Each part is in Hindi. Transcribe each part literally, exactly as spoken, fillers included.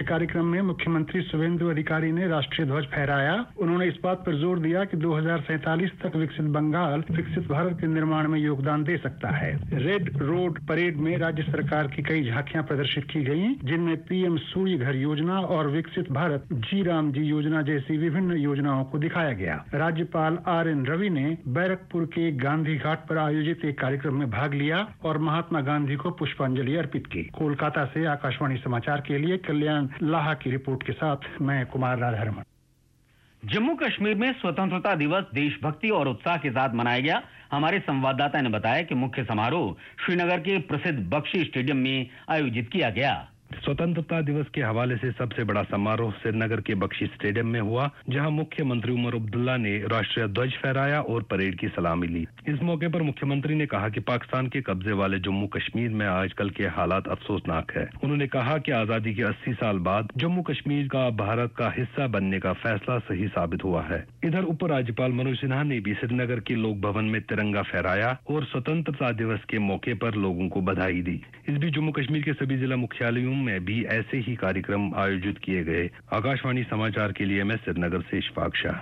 कार्यक्रम में मुख्यमंत्री शुभेंदु अधिकारी ने राष्ट्रीय ध्वज फहराया। उन्होंने इस बात पर जोर दिया कि दो हज़ार सैंतालीस तक विकसित बंगाल विकसित भारत के निर्माण में योगदान दे सकता है। रेड रोड परेड में राज्य सरकार की कई झांकियां प्रदर्शित की गयी, जिनमें पीएम सूर्य घर योजना और विकसित भारत जी राम जी योजना जैसी विभिन्न योजनाओं को दिखाया गया। राज्यपाल आर एन रवि ने बैरकपुर के गांधी घाट पर आयोजित एक कार्यक्रम में भाग लिया और महात्मा गांधी को पुष्पांजलि अर्पित की। कोलकाता से आकाशवाणी समाचार के लिए कल्याण लाहा की रिपोर्ट के साथ मैं कुमार राधारमण। जम्मू कश्मीर में स्वतंत्रता दिवस देशभक्ति और उत्साह के साथ मनाया गया। हमारे संवाददाता ने बताया कि मुख्य समारोह श्रीनगर के प्रसिद्ध बख्शी स्टेडियम में आयोजित किया गया। स्वतंत्रता दिवस के हवाले से सबसे बड़ा समारोह श्रीनगर के बख्शी स्टेडियम में हुआ, जहां मुख्यमंत्री उमर अब्दुल्ला ने राष्ट्रीय ध्वज फहराया और परेड की सलामी ली। इस मौके पर मुख्यमंत्री ने कहा कि पाकिस्तान के कब्जे वाले जम्मू कश्मीर में आजकल के हालात अफसोसनाक है। उन्होंने कहा कि आजादी के अस्सी साल बाद जम्मू कश्मीर का भारत का हिस्सा बनने का फैसला सही साबित हुआ है। इधर उप राज्यपाल मनोज सिन्हा ने भी श्रीनगर के लोक भवन में तिरंगा फहराया और स्वतंत्रता दिवस के मौके पर लोगों को बधाई दी। इस बीच जम्मू कश्मीर के सभी जिला मुख्यालयों में भी ऐसे ही कार्यक्रम आयोजित किए गए। आकाशवाणी समाचार के लिए मैं श्रीनगर से इशफाक शाह।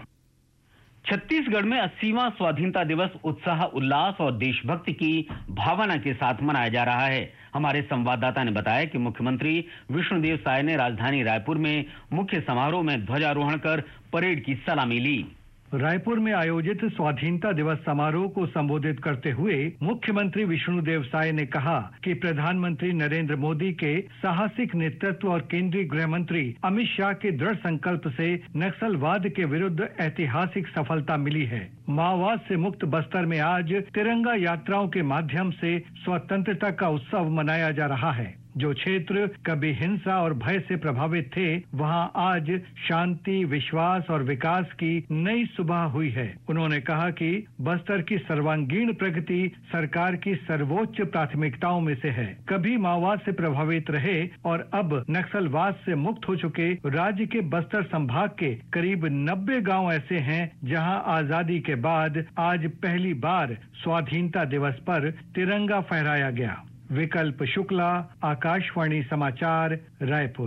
छत्तीसगढ़ में अस्सीवां स्वाधीनता दिवस उत्साह, उल्लास और देशभक्ति की भावना के साथ मनाया जा रहा है। हमारे संवाददाता ने बताया कि मुख्यमंत्री विष्णुदेव साय ने राजधानी रायपुर में मुख्य समारोह में ध्वजारोहण कर परेड की सलामी ली। रायपुर में आयोजित स्वाधीनता दिवस समारोह को संबोधित करते हुए मुख्यमंत्री विष्णुदेव साय ने कहा कि प्रधानमंत्री नरेंद्र मोदी के साहसिक नेतृत्व और केंद्रीय गृह मंत्री अमित शाह के दृढ़ संकल्प से नक्सलवाद के विरुद्ध ऐतिहासिक सफलता मिली है। माओवाद से मुक्त बस्तर में आज तिरंगा यात्राओं के माध्यम से स्वतंत्रता का उत्सव मनाया जा रहा है। जो क्षेत्र कभी हिंसा और भय से प्रभावित थे, वहां आज शांति, विश्वास और विकास की नई सुबह हुई है। उन्होंने कहा कि बस्तर की सर्वांगीण प्रगति सरकार की सर्वोच्च प्राथमिकताओं में से है। कभी माओवाद से प्रभावित रहे और अब नक्सलवाद से मुक्त हो चुके राज्य के बस्तर संभाग के करीब नब्बे गांव ऐसे हैं जहां आजादी के बाद आज पहली बार स्वाधीनता दिवस पर तिरंगा फहराया गया। विकल्प शुक्ला, आकाशवाणी समाचार, रायपुर।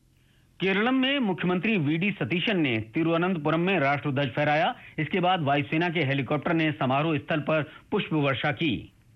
केरलम में मुख्यमंत्री वीडी सतीशन ने तिरुवनंतपुरम में राष्ट्रध्वज फहराया। इसके बाद वायुसेना के हेलीकॉप्टर ने समारोह स्थल पर पुष्प वर्षा की।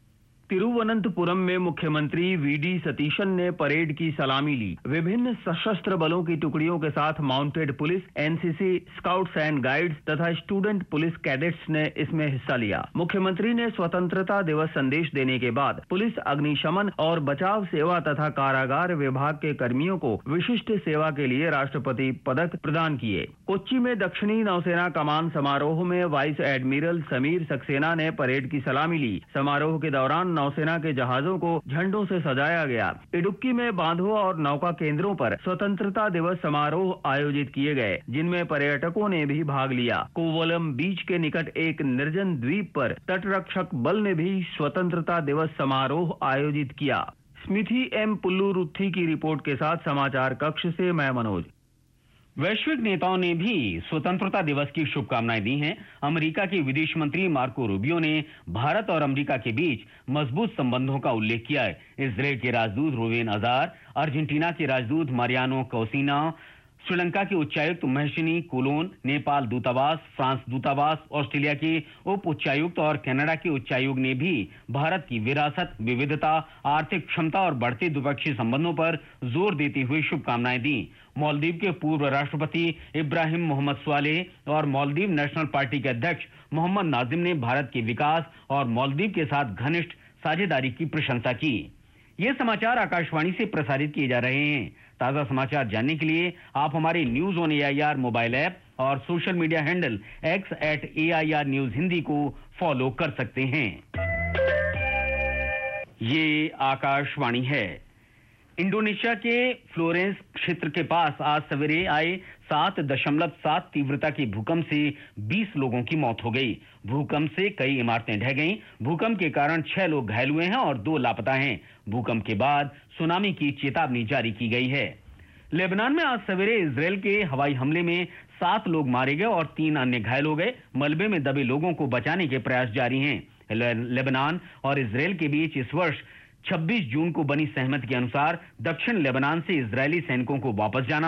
तिरुवनंतपुरम में मुख्यमंत्री वीडी सतीशन ने परेड की सलामी ली। विभिन्न सशस्त्र बलों की टुकड़ियों के साथ mounted police, NCC, scouts and guides तथा स्टूडेंट पुलिस कैडेट्स ने इसमें हिस्सा लिया। मुख्यमंत्री ने स्वतंत्रता दिवस संदेश देने के बाद पुलिस, अग्निशमन और बचाव सेवा तथा कारागार विभाग के कर्मियों को विशिष्ट सेवा के लिए राष्ट्रपति पदक प्रदान किए। कोच्चि में दक्षिणी नौसेना कमान समारोह में वाइस एडमिरल समीर सक्सेना ने परेड की सलामी ली। समारोह के दौरान नौसेना के जहाजों को झंडों से सजाया गया। इडुक्की में बांधों और नौका केंद्रों पर स्वतंत्रता दिवस समारोह आयोजित किए गए, जिनमें पर्यटकों ने भी भाग लिया। कोवलम बीच के निकट एक निर्जन द्वीप पर तटरक्षक बल ने भी स्वतंत्रता दिवस समारोह आयोजित किया। स्मिथी एम पुल्लुरुथी की रिपोर्ट के साथ समाचार कक्ष से मैं मनोज। वैश्विक नेताओं ने भी स्वतंत्रता दिवस की शुभकामनाएं दी हैं। अमेरिका के विदेश मंत्री मार्को रूबियो ने भारत और अमेरिका के बीच मजबूत संबंधों का उल्लेख किया है। इजराइल के राजदूत रुवेन अजार, अर्जेंटीना के राजदूत मारियानो कौसिना, श्रीलंका के उच्चायुक्त महेशिनी कुलोन, नेपाल दूतावास, फ्रांस दूतावास, ऑस्ट्रेलिया के उप उच्चायुक्त और कनाडा के उच्चायुक्त ने भी भारत की विरासत, विविधता, आर्थिक क्षमता और बढ़ते द्विपक्षीय संबंधों पर जोर देते हुए शुभकामनाएं दी। मालदीव के पूर्व राष्ट्रपति इब्राहिम मोहम्मद स्वालेह और मालदीव नेशनल पार्टी के अध्यक्ष मोहम्मद नाजिम ने भारत के विकास और मालदीव के साथ घनिष्ठ साझेदारी की प्रशंसा की। ये समाचार आकाशवाणी से प्रसारित किए जा रहे हैं। ताजा समाचार जानने के लिए आप हमारे news on AIR mobile app और social media handle x eight AIR news Hindi को फॉलो कर सकते हैं। ये आकाशवाणी है। इंडोनेशिया के फ्लोरेंस क्षेत्र के पास आज सवेरे आए सात दशमलव सात तीव्रता के भूकंप से बीस लोगों की मौत हो गई। भूकंप से कई इमारतें ढह गईं। भूकंप के कारण छह लोग घायल हुए हैं और दो लापता हैं। भूकंप के बाद सुनामी की चेतावनी जारी की गई है। लेबनान में आज सवेरे इजराइल के हवाई हमले में सात लोग मारे गए और तीन अन्य घायल हो गए। मलबे में दबे लोगों को बचाने के प्रयास जारी हैं। लेबनान और इजराइल के बीच इस वर्ष छब्बीस जून को बनी सहमति के अनुसार दक्षिण लेबनान से इजरायली सैनिकों को वापस जाना